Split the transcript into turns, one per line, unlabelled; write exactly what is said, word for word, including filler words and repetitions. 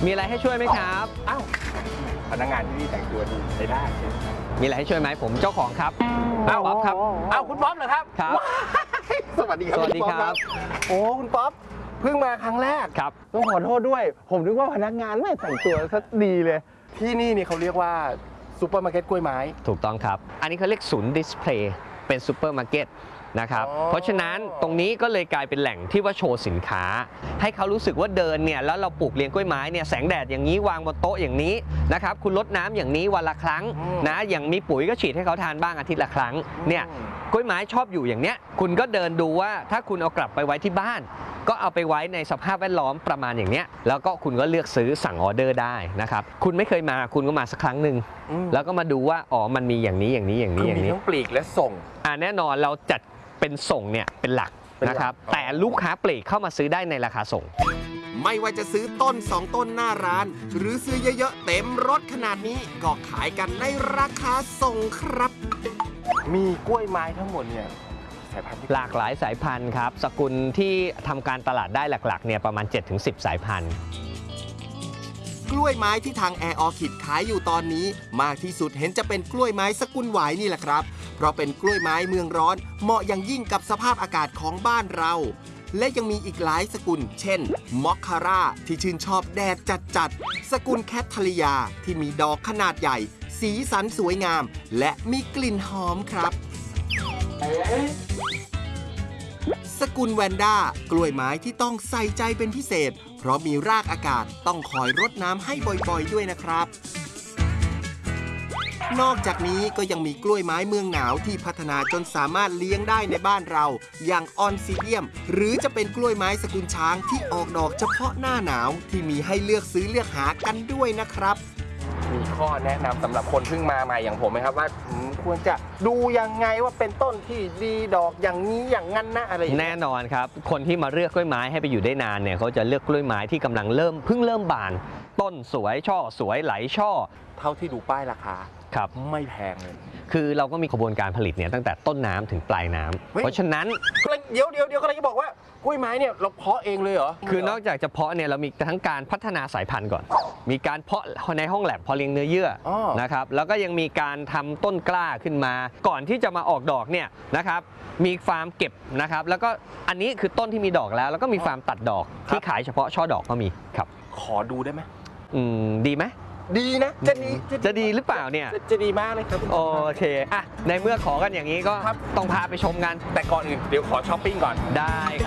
มีอะไรให้ช่วยไหมครับ
อ้าวพนักงานที่นี่แต่งตัวดีใช้ได้ใช่ไหม
มีอะไรให้ช่วยไหมผมเจ้าของครับอ้าวบ๊อบครับ
อ้าวคุณป๊อปเหรอครับ
ครับ
สวัสดีครับ
สวัสดีครับ
โอ้คุณป๊อปเพิ่งมาครั้งแรก
ครับ
ต้องขอโทษด้วยผมนึกว่าพนักงานไม่แต่งตัวซะดีเลยที่นี่นี่เขาเรียกว่าซูเปอร์มาร์เก็ตกล้วยไม้
ถูกต้องครับอันนี้เขาเรียกศูนย์ดิสเพลย์เป็นซูเปอร์มาร์เก็ตนะครับเพราะฉะนั้นตรงนี้ก็เลยกลายเป็นแหล่งที่ว่าโชว์สินค้าให้เขารู้สึกว่าเดินเนี่ยแล้วเราปลูกเลี้ยงกล้วยไม้เนี่ยแสงแดดอย่างนี้วางบนโต๊ะอย่างนี้นะครับคุณรดน้ำอย่างนี้วันละครั้งนะอย่างมีปุ๋ยก็ฉีดให้เขาทานบ้างอาทิตย์ละครั้งเนี่ยกล้วยไม้ชอบอยู่อย่างเนี้ยคุณก็เดินดูว่าถ้าคุณเอากลับไปไว้ที่บ้านก็เอาไปไว้ในสภาพแวดล้อมประมาณอย่างเนี้ยแล้วก็คุณก็เลือกซื้อสั่งออเดอร์ได้นะครับคุณไม่เคยมาคุณก็มาสักครั้งหนึ่งแล้วก็มาดูว่าอ๋อมันมีอย่างนี้อย่างนี้อย่างนี้อย่างนี้
ทั้งปลีกและส่ง
อ่าแน่นอนเราจัดเป็นส่งเนี่ยเป็นหลักนะครับแต่ลูกค้าปลีกเข้ามาซื้อได้ในราคาส่ง
ไม่ว่าจะซื้อต้นสองต้นหน้าร้านหรือซื้อเยอะๆเต็มรถขนาดนี้ก็ขายกันในราคาส่งครับ
มีกล้วยไม้ทั้งหมดเนี่ยสายพันธุ์
หลากหลายสายพันธุ์ครับสกุลที่ทำการตลาดได้หลักๆเนี่ยประมาณ เจ็ดถึงสิบ สายพันธุ์
กล้วยไม้ที่ทางแอร์ออคิดขายอยู่ตอนนี้มากที่สุดเห็นจะเป็นกล้วยไม้สกุลหวายนี่แหละครับเพราะเป็นกล้วยไม้เมืองร้อนเหมาะอย่างยิ่งกับสภาพอากาศของบ้านเราและยังมีอีกหลายสกุลเช่นมอคคาร่าที่ชื่นชอบแดดจัดๆสกุลแคททาริยาที่มีดอกขนาดใหญ่สีสันสวยงามและมีกลิ่นหอมครับสกุลแวนด้ากล้วยไม้ที่ต้องใส่ใจเป็นพิเศษเพราะมีรากอากาศต้องคอยรดน้ำให้บ่อยๆด้วยนะครับนอกจากนี้ก็ยังมีกล้วยไม้เมืองหนาวที่พัฒนาจนสามารถเลี้ยงได้ในบ้านเราอย่างออนซิเดียมหรือจะเป็นกล้วยไม้สกุลช้างที่ออกดอกเฉพาะหน้าหนาวที่มีให้เลือกซื้อเลือกหากันด้วยนะครับ
มีข้อแนะนำสำหรับคนเพิ่งมาใหม่อย่างผมไหมครับว่าควรจะดูยังไงว่าเป็นต้นที่ดีดอกอย่างนี้อย่างนั้นนะอะไร
แน่นอนครับคนที่มาเลือกกล้วยไม้ให้ไปอยู่ได้นานเนี่ยเขาจะเลือกกล้วยไม้ที่กำลังเริ่มเพิ่งเริ่มบานต้นสวยช่อสวยไหลช่อ
เท่าที่ดูป้ายราคา
ครับ
ไม่แพงเลย
คือเราก็มีกระบวนการผลิตเนี่ยตั้งแต่ต้นน้ำถึงปลายน้ำเพราะฉะนั้น
เดี๋ยวเดี๋ยวเดี๋ยวกำลังจะบอกว่ากล้วยไม้เนี่ยเราเพาะเองเลยเหรอ
คือนอกจากจะเพาะเนี่ยเรามีทั้งการพัฒนาสายพันธุ์ก่อนมีการเพาะในห้องแลบพอเลี้ยงเนื้อเยื่อนะครับแล้วก็ยังมีการทำต้นกล้าขึ้นมาก่อนที่จะมาออกดอกเนี่ยนะครับมีฟาร์มเก็บนะครับแล้วก็อันนี้คือต้นที่มีดอกแล้วแล้วก็มีฟาร์มตัดดอกที่ขายเฉพาะช่อดอกก็มีครับ
ขอดูได้ไหม
อืมดีไหม
ดีนะจะดี
จะดีหรือเปล่าเนี่ย
จะดีมากเลยครับ
โอเคอ่ะในเมื่อขอกันอย่างนี้ก็ต้องพาไปชมกัน
แต่ก่อนอื่นเดี๋ยวขอช้อปปิ้งก่อน
ได้